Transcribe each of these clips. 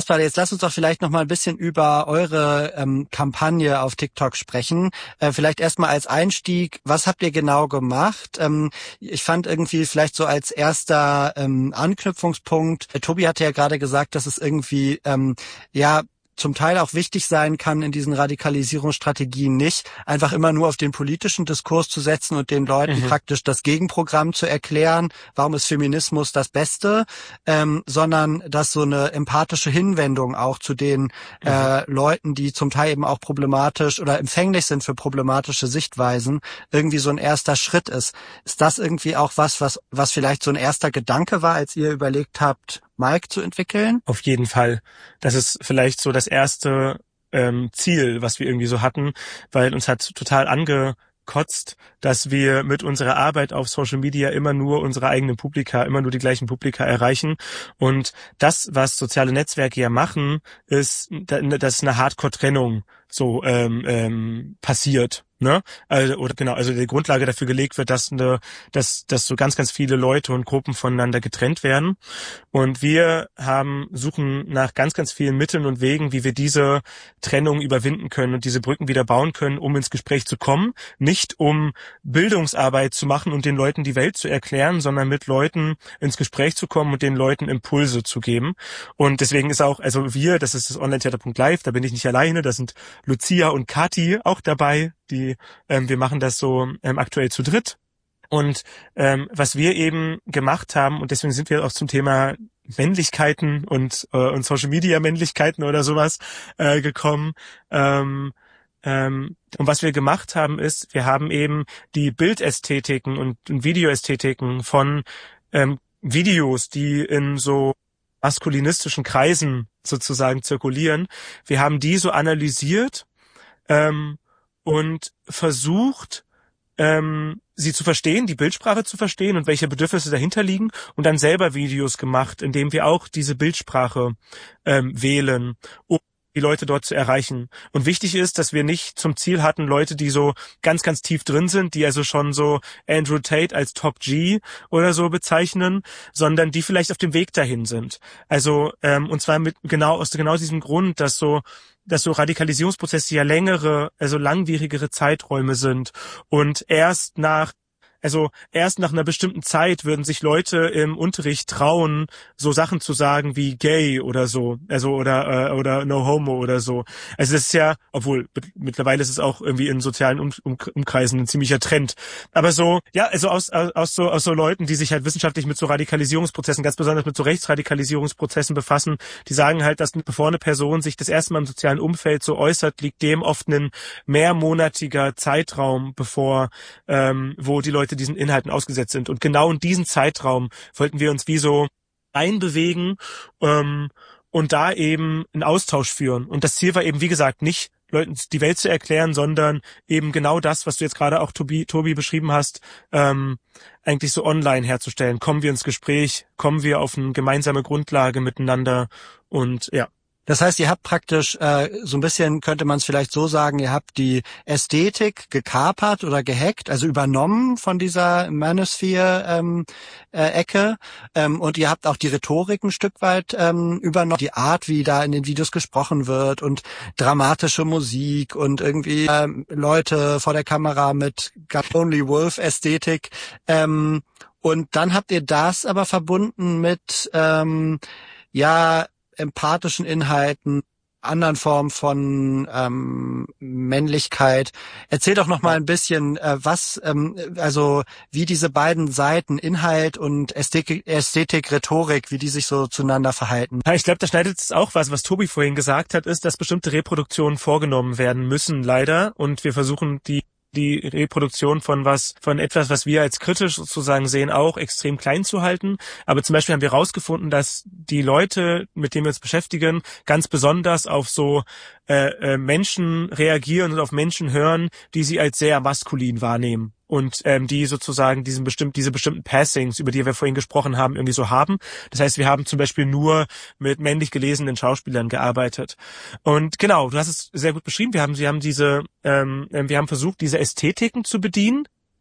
Kasper, jetzt lass uns doch vielleicht noch mal ein bisschen über eure Kampagne auf TikTok sprechen. Vielleicht erstmal als Einstieg, was habt ihr genau gemacht? Ich fand irgendwie vielleicht so als erster Anknüpfungspunkt, Tobi hatte ja gerade gesagt, dass es irgendwie zum Teil auch wichtig sein kann, in diesen Radikalisierungsstrategien nicht einfach immer nur auf den politischen Diskurs zu setzen und den Leuten praktisch das Gegenprogramm zu erklären, warum ist Feminismus das Beste, sondern dass so eine empathische Hinwendung auch zu den Leuten, die zum Teil eben auch problematisch oder empfänglich sind für problematische Sichtweisen, irgendwie so ein erster Schritt ist. Ist das irgendwie auch was vielleicht so ein erster Gedanke war, als ihr überlegt habt, Mike zu entwickeln? Auf jeden Fall. Das ist vielleicht so das erste Ziel, was wir irgendwie so hatten, weil uns hat total angekotzt, dass wir mit unserer Arbeit auf Social Media immer nur unsere eigenen Publika, immer nur die gleichen Publika erreichen. Und das, was soziale Netzwerke ja machen, ist, dass eine Hardcore-Trennung so passiert. Ne? Also die Grundlage dafür gelegt wird, dass so ganz, ganz viele Leute und Gruppen voneinander getrennt werden. Und wir suchen nach ganz, ganz vielen Mitteln und Wegen, wie wir diese Trennung überwinden können und diese Brücken wieder bauen können, um ins Gespräch zu kommen. Nicht um Bildungsarbeit zu machen und den Leuten die Welt zu erklären, sondern mit Leuten ins Gespräch zu kommen und den Leuten Impulse zu geben. Und deswegen ist auch, also das ist das Onlinetheater.live, da bin ich nicht alleine, da sind Lucia und Kathi auch dabei. Wir machen das so aktuell zu dritt. Und was wir eben gemacht haben, und deswegen sind wir auch zum Thema Männlichkeiten und Social Media Männlichkeiten oder sowas gekommen. Und was wir gemacht haben ist, wir haben eben die Bildästhetiken und Videoästhetiken von Videos, die in so maskulinistischen Kreisen sozusagen zirkulieren. Wir haben die so analysiert und versucht, sie zu verstehen, die Bildsprache zu verstehen und welche Bedürfnisse dahinter liegen und dann selber Videos gemacht, indem wir auch diese Bildsprache wählen, um die Leute dort zu erreichen. Und wichtig ist, dass wir nicht zum Ziel hatten, Leute, die so ganz, ganz tief drin sind, die also schon so Andrew Tate als Top G oder so bezeichnen, sondern die vielleicht auf dem Weg dahin sind. Also und zwar aus genau diesem Grund, dass so Radikalisierungsprozesse ja langwierigere Zeiträume sind und erst nach einer bestimmten Zeit würden sich Leute im Unterricht trauen, so Sachen zu sagen wie gay oder so, also oder no homo oder so. Also das ist ja, obwohl mittlerweile ist es auch irgendwie in sozialen Umkreisen ein ziemlicher Trend. Aber so, ja, also aus so Leuten, die sich halt wissenschaftlich mit so Radikalisierungsprozessen, ganz besonders mit so Rechtsradikalisierungsprozessen befassen, die sagen halt, dass bevor eine Person sich das erste Mal im sozialen Umfeld so äußert, liegt dem oft ein mehrmonatiger Zeitraum bevor, wo die Leute diesen Inhalten ausgesetzt sind. Und genau in diesen Zeitraum wollten wir uns wie so einbewegen und da eben einen Austausch führen. Und das Ziel war eben, wie gesagt, nicht Leuten die Welt zu erklären, sondern eben genau das, was du jetzt gerade auch, Tobi, beschrieben hast, eigentlich so online herzustellen. Kommen wir ins Gespräch, kommen wir auf eine gemeinsame Grundlage miteinander und ja. Das heißt, ihr habt praktisch so ein bisschen, könnte man es vielleicht so sagen, ihr habt die Ästhetik gekapert oder gehackt, also übernommen von dieser Manosphere-Ecke und ihr habt auch die Rhetorik ein Stück weit übernommen, die Art, wie da in den Videos gesprochen wird und dramatische Musik und irgendwie Leute vor der Kamera mit God Only Wolf-Ästhetik. Und dann habt ihr das aber verbunden mit empathischen Inhalten, anderen Formen von Männlichkeit. Erzähl doch noch mal ein bisschen, wie diese beiden Seiten, Inhalt und Ästhetik, Rhetorik, wie die sich so zueinander verhalten. Ja, ich glaube, da schneidet es auch was Tobi vorhin gesagt hat, ist, dass bestimmte Reproduktionen vorgenommen werden müssen, leider. Und wir versuchen die Reproduktion von etwas, was wir als kritisch sozusagen sehen, auch extrem klein zu halten. Aber zum Beispiel haben wir herausgefunden, dass die Leute, mit denen wir uns beschäftigen, ganz besonders auf so Menschen reagieren und auf Menschen hören, die sie als sehr maskulin wahrnehmen. Und die sozusagen diese bestimmten Passings, über die wir vorhin gesprochen haben, irgendwie so haben. Das heißt, wir haben zum Beispiel nur mit männlich gelesenen Schauspielern gearbeitet. Und genau, du hast es sehr gut beschrieben. Wir haben versucht, diese Ästhetiken zu bedienen.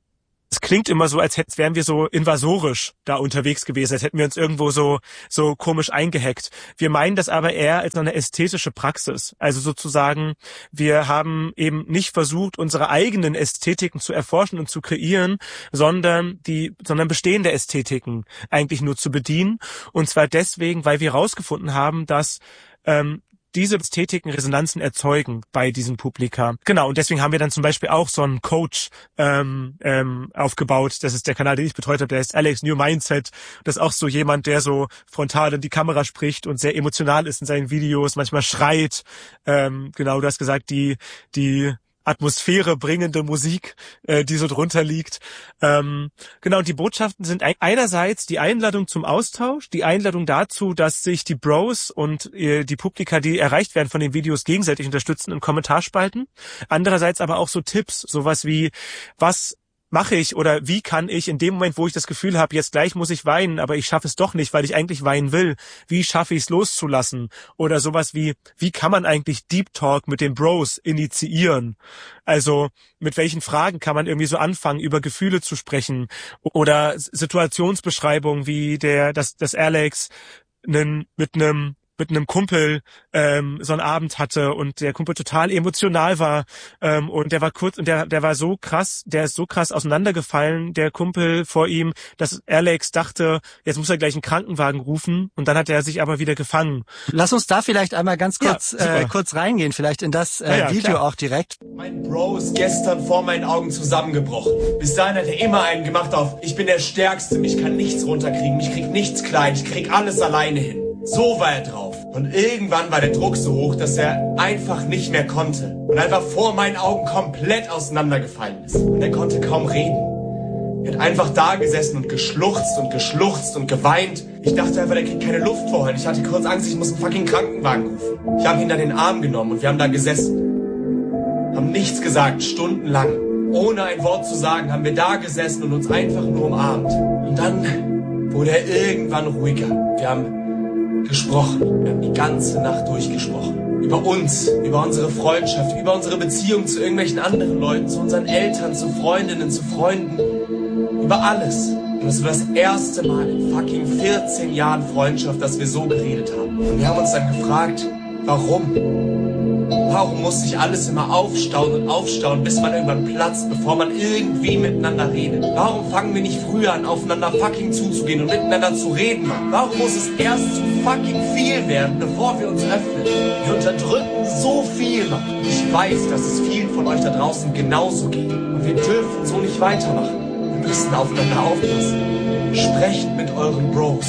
es klingt immer so, als wären wir so invasorisch da unterwegs gewesen, als hätten wir uns irgendwo so komisch eingehackt. Wir meinen das aber eher als eine ästhetische Praxis. Also sozusagen, wir haben eben nicht versucht, unsere eigenen Ästhetiken zu erforschen und zu kreieren, sondern bestehende Ästhetiken eigentlich nur zu bedienen. Und zwar deswegen, weil wir herausgefunden haben, dass diese Ästhetiken Resonanzen erzeugen bei diesem Publika. Genau, und deswegen haben wir dann zum Beispiel auch so einen Coach aufgebaut. Das ist der Kanal, den ich betreut habe, der heißt Alex New Mindset. Das ist auch so jemand, der so frontal in die Kamera spricht und sehr emotional ist in seinen Videos, manchmal schreit. Genau, du hast gesagt, die Atmosphäre bringende Musik, die so drunter liegt. Genau, und die Botschaften sind einerseits die Einladung zum Austausch, die Einladung dazu, dass sich die Bros und die Publika, die erreicht werden von den Videos, gegenseitig unterstützen in Kommentarspalten. Andererseits aber auch so Tipps, sowas wie, was mache ich oder wie kann ich in dem Moment, wo ich das Gefühl habe, jetzt gleich muss ich weinen, aber ich schaffe es doch nicht, weil ich eigentlich weinen will, wie schaffe ich es loszulassen? Oder sowas wie kann man eigentlich Deep Talk mit den Bros initiieren? Also mit welchen Fragen kann man irgendwie so anfangen, über Gefühle zu sprechen? Oder Situationsbeschreibungen wie das Alex mit einem Kumpel so einen Abend hatte und der Kumpel total emotional war und der war so krass, der ist so krass auseinandergefallen, der Kumpel vor ihm, dass Alex dachte, jetzt muss er gleich einen Krankenwagen rufen und dann hat er sich aber wieder gefangen. Lass uns da vielleicht einmal ganz kurz reingehen, vielleicht in das Video klar. Auch direkt. Mein Bro ist gestern vor meinen Augen zusammengebrochen. Bis dahin hat er immer einen gemacht auf, ich bin der Stärkste, mich kann nichts runterkriegen, mich kriegt nichts klein, ich krieg alles alleine hin. So war er drauf. Und irgendwann war der Druck so hoch, dass er einfach nicht mehr konnte. Und einfach vor meinen Augen komplett auseinandergefallen ist. Und er konnte kaum reden. Er hat einfach da gesessen und geschluchzt und geweint. Ich dachte einfach, der kriegt keine Luft vorher. Ich hatte kurz Angst, ich muss einen fucking Krankenwagen rufen. Ich habe ihn dann in den Arm genommen und wir haben da gesessen. Haben nichts gesagt, stundenlang. Ohne ein Wort zu sagen, haben wir da gesessen und uns einfach nur umarmt. Und dann wurde er irgendwann ruhiger. Wir haben gesprochen. Wir haben die ganze Nacht durchgesprochen. Über uns, über unsere Freundschaft, über unsere Beziehung zu irgendwelchen anderen Leuten, zu unseren Eltern, zu Freundinnen, zu Freunden. Über alles. Und das war das erste Mal in fucking 14 Jahren Freundschaft, dass wir so geredet haben. Und wir haben uns dann gefragt, warum? Warum muss sich alles immer aufstauen, bis man irgendwann platzt, bevor man irgendwie miteinander redet? Warum fangen wir nicht früher an, aufeinander fucking zuzugehen und miteinander zu reden, Mann? Warum muss es erst zu fucking viel werden, bevor wir uns öffnen? Wir unterdrücken so viel, Mann. Ich weiß, dass es vielen von euch da draußen genauso geht. Und wir dürfen so nicht weitermachen. Wir müssen aufeinander aufpassen. Sprecht mit euren Bros.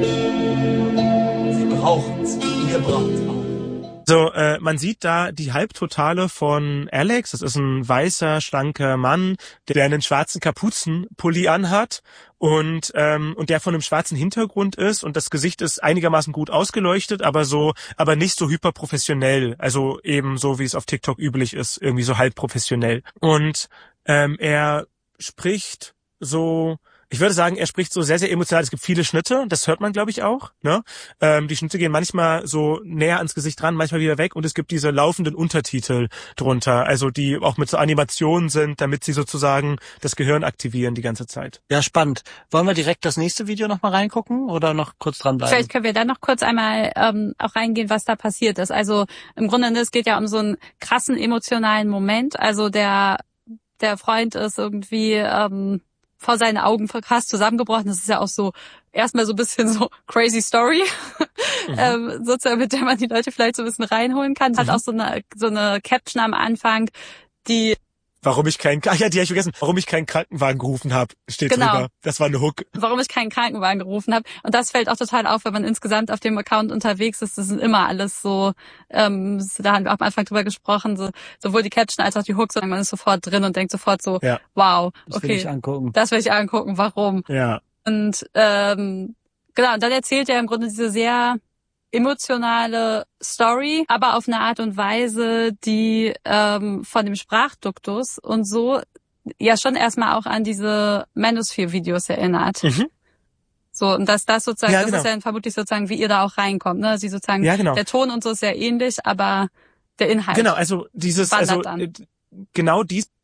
Sie brauchen's. Ihr braucht's auch. So, man sieht da die Halbtotale von Alex. Das ist ein weißer, schlanker Mann, der einen schwarzen Kapuzenpulli anhat und der von einem schwarzen Hintergrund ist und das Gesicht ist einigermaßen gut ausgeleuchtet, aber nicht so hyperprofessionell. Also eben so, wie es auf TikTok üblich ist, irgendwie so halb professionell. Und er spricht so... Ich würde sagen, er spricht so sehr, sehr emotional. Es gibt viele Schnitte, das hört man, glaube ich, auch. Ne? Die Schnitte gehen manchmal so näher ans Gesicht ran, manchmal wieder weg und es gibt diese laufenden Untertitel drunter, also die auch mit so Animationen sind, damit sie sozusagen das Gehirn aktivieren die ganze Zeit. Ja, spannend. Wollen wir direkt das nächste Video nochmal reingucken oder noch kurz dranbleiben? Vielleicht können wir da noch kurz einmal auch reingehen, was da passiert ist. Also im Grunde, es geht ja um so einen krassen emotionalen Moment. Also der Freund ist irgendwie... vor seinen Augen krass zusammengebrochen. Das ist ja auch so erstmal so ein bisschen so crazy Story, sozusagen, mit der man die Leute vielleicht so ein bisschen reinholen kann. Hat auch so eine Caption am Anfang, die die habe ich vergessen. Warum ich keinen Krankenwagen gerufen habe, steht drüber. Das war eine Hook. Warum ich keinen Krankenwagen gerufen habe. Und das fällt auch total auf, wenn man insgesamt auf dem Account unterwegs ist. Das sind immer alles so, da haben wir auch am Anfang drüber gesprochen, so, sowohl die Caption als auch die Hook, man ist sofort drin und denkt sofort so, ja. Wow, okay. Das will ich angucken. Warum? Ja. Und genau, und dann erzählt er im Grunde diese sehr emotionale Story, aber auf eine Art und Weise, die von dem Sprachduktus und so ja schon erstmal auch an diese Manosphere-Videos erinnert. So, und das sozusagen, das ist ja vermutlich sozusagen, wie ihr da auch reinkommt, ne? Sie sozusagen, der Ton und so ist sehr ähnlich, aber der Inhalt. Genau, also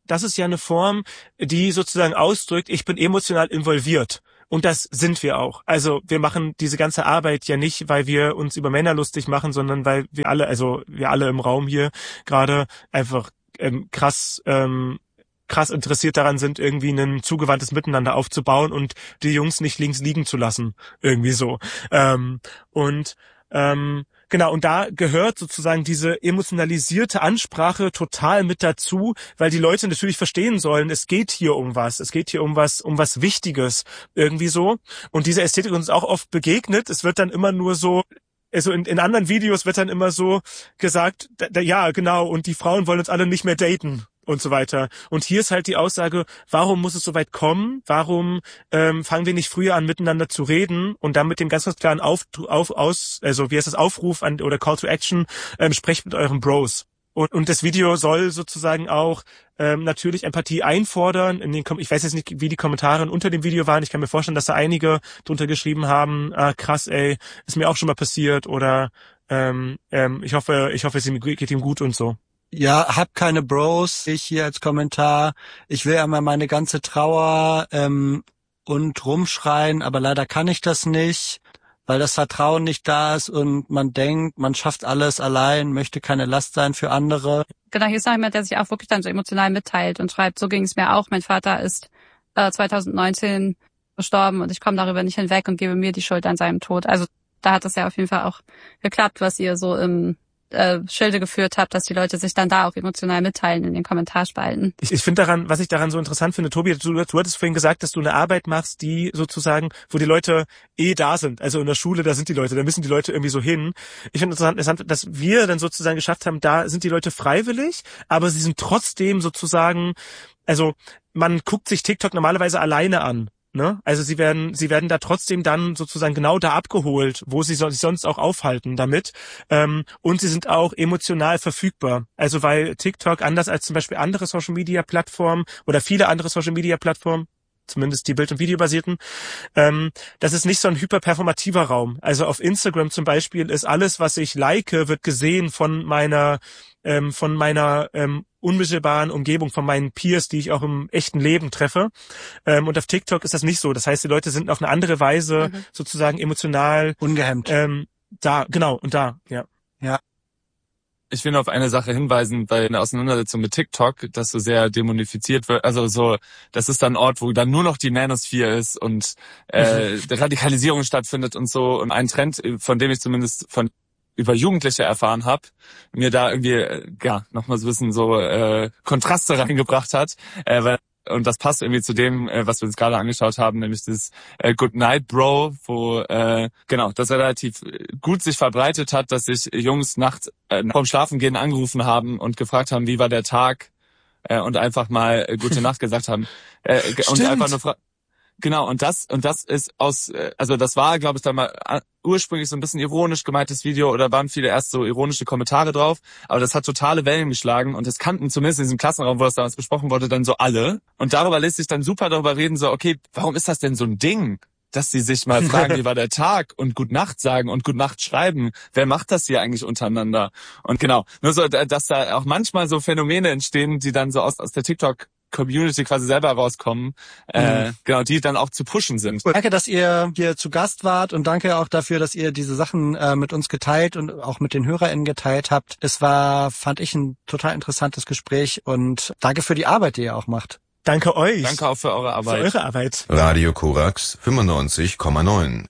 das ist ja eine Form, die sozusagen ausdrückt, ich bin emotional involviert. Und das sind wir auch. Also wir machen diese ganze Arbeit ja nicht, weil wir uns über Männer lustig machen, sondern weil wir alle im Raum hier gerade einfach krass interessiert daran sind, irgendwie ein zugewandtes Miteinander aufzubauen und die Jungs nicht links liegen zu lassen. Irgendwie so. Genau, und da gehört sozusagen diese emotionalisierte Ansprache total mit dazu, weil die Leute natürlich verstehen sollen, es geht hier um was Wichtiges, irgendwie so. Und diese Ästhetik uns auch oft begegnet, es wird dann immer nur so, also in anderen Videos wird dann immer so gesagt, ja, genau, und die Frauen wollen uns alle nicht mehr daten und so weiter. Und hier ist halt die Aussage, warum muss es so weit kommen? Warum fangen wir nicht früher an, miteinander zu reden? Und dann mit dem ganz klaren Aufruf an oder Call to Action, sprecht mit euren Bros. Und das Video soll sozusagen auch natürlich Empathie einfordern. Ich weiß jetzt nicht, wie die Kommentare unter dem Video waren. Ich kann mir vorstellen, dass da einige drunter geschrieben haben, krass, ey, ist mir auch schon mal passiert. Oder ich hoffe, es geht ihm gut und so. Ja, hab keine Bros, ich hier als Kommentar. Ich will einmal meine ganze Trauer und rumschreien, aber leider kann ich das nicht, weil das Vertrauen nicht da ist und man denkt, man schafft alles allein, möchte keine Last sein für andere. Genau, hier ist noch jemand, der sich auch wirklich dann so emotional mitteilt und schreibt, so ging es mir auch. Mein Vater ist 2019 gestorben und ich komme darüber nicht hinweg und gebe mir die Schuld an seinem Tod. Also da hat es ja auf jeden Fall auch geklappt, was ihr so im Schilde geführt habt, dass die Leute sich dann da auch emotional mitteilen in den Kommentarspalten. Ich finde was ich daran so interessant finde, Tobi, du hattest vorhin gesagt, dass du eine Arbeit machst, die sozusagen, wo die Leute da sind. Also in der Schule, da sind die Leute, da müssen die Leute irgendwie so hin. Ich finde interessant, dass wir dann sozusagen geschafft haben, da sind die Leute freiwillig, aber sie sind trotzdem sozusagen, also man guckt sich TikTok normalerweise alleine an. Ne? Also sie werden da trotzdem dann sozusagen genau da abgeholt, wo sie sich sonst auch aufhalten damit. Und sie sind auch emotional verfügbar. Also weil TikTok, anders als zum Beispiel andere Social-Media-Plattformen oder viele andere Social-Media-Plattformen, zumindest die Bild- und Videobasierten, das ist nicht so ein hyperperformativer Raum. Also auf Instagram zum Beispiel ist alles, was ich like, wird gesehen von meiner unmittelbaren Umgebung, von meinen Peers, die ich auch im echten Leben treffe. Und auf TikTok ist das nicht so. Das heißt, die Leute sind auf eine andere Weise sozusagen emotional ungehemmt. Da, genau, und da, ja. Ja. Ich will auf eine Sache hinweisen, bei einer Auseinandersetzung mit TikTok, dass so sehr dämonifiziert wird. Also so, das ist dann ein Ort, wo dann nur noch die Manosphere ist und Radikalisierung stattfindet und so. Und ein Trend, von dem ich zumindest über Jugendliche erfahren habe, mir da irgendwie nochmal so ein bisschen so Kontraste reingebracht hat. Und das passt irgendwie zu dem, was wir uns gerade angeschaut haben, nämlich das Good Night Bro, wo das relativ gut sich verbreitet hat, dass sich Jungs nachts vorm Schlafengehen angerufen haben und gefragt haben, wie war der Tag, und einfach mal gute Nacht gesagt haben. Und einfach nur genau, und das ist das war, glaube ich, dann mal ursprünglich so ein bisschen ironisch gemeintes Video oder waren viele erst so ironische Kommentare drauf, aber das hat totale Wellen geschlagen und das kannten zumindest in diesem Klassenraum, wo das damals besprochen wurde, dann so alle. Und darüber lässt sich dann super darüber reden, so, okay, warum ist das denn so ein Ding, dass sie sich mal fragen, wie war der Tag und Gute Nacht sagen und Gute Nacht schreiben? Wer macht das hier eigentlich untereinander? Und genau, nur so, dass da auch manchmal so Phänomene entstehen, die dann so aus der TikTok-Community quasi selber rauskommen, die dann auch zu pushen sind. Danke, dass ihr hier zu Gast wart und danke auch dafür, dass ihr diese Sachen mit uns geteilt und auch mit den HörerInnen geteilt habt. Es war, fand ich, ein total interessantes Gespräch und danke für die Arbeit, die ihr auch macht. Danke euch. Danke auch für eure Arbeit. Für eure Arbeit. Radio Korax 95,9.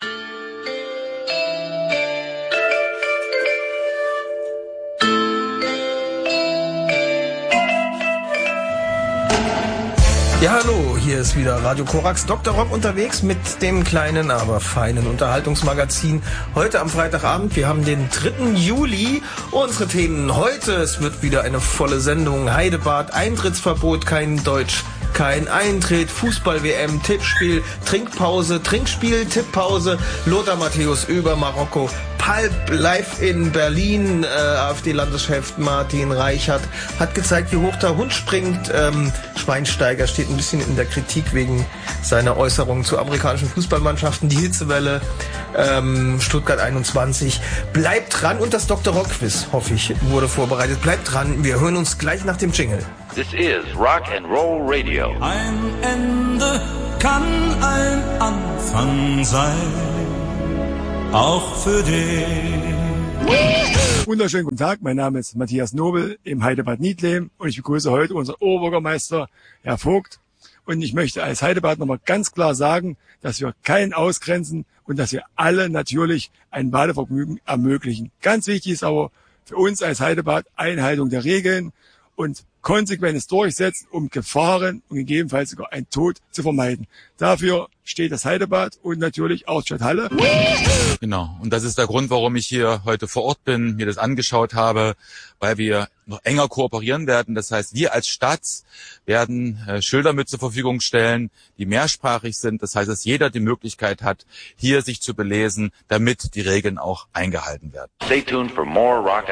Ja, hallo, hier ist wieder Radio Korax, Dr. Rock unterwegs mit dem kleinen, aber feinen Unterhaltungsmagazin. Heute am Freitagabend, wir haben den 3. Juli. Unsere Themen heute, es wird wieder eine volle Sendung. Heidebad, Eintrittsverbot, kein Deutsch, kein Eintritt, Fußball-WM, Tippspiel, Trinkpause, Trinkspiel, Tipppause, Lothar Matthäus über Marokko, Pulp live in Berlin, AfD-Landeschef Martin Reichert hat gezeigt, wie hoch der Hund springt. Schweinsteiger steht ein bisschen in der Kritik wegen seiner Äußerungen zu amerikanischen Fußballmannschaften. Die Hitzewelle, Stuttgart 21. Bleibt dran und das Dr. Rock Quiz, hoffe ich, wurde vorbereitet. Bleibt dran, wir hören uns gleich nach dem Jingle. This is Rock and Roll Radio. Ein Ende kann ein Anfang sein, auch für dich. Wunderschönen guten Tag, mein Name ist Matthias Nobel im Heidebad Niedlem und ich begrüße heute unseren Oberbürgermeister, Herr Vogt. Und ich möchte als Heidebad nochmal ganz klar sagen, dass wir keinen ausgrenzen und dass wir alle natürlich ein Badevergnügen ermöglichen. Ganz wichtig ist aber für uns als Heidebad Einhaltung der Regeln und konsequentes Durchsetzen, um Gefahren und gegebenenfalls sogar einen Tod zu vermeiden. Dafür steht das Heidebad und natürlich auch Stadthalle. Genau, und das ist der Grund, warum ich hier heute vor Ort bin, mir das angeschaut habe, weil wir noch enger kooperieren werden. Das heißt, wir als Stadt werden Schilder mit zur Verfügung stellen, die mehrsprachig sind. Das heißt, dass jeder die Möglichkeit hat, hier sich zu belesen, damit die Regeln auch eingehalten werden. Stay tuned for more Rock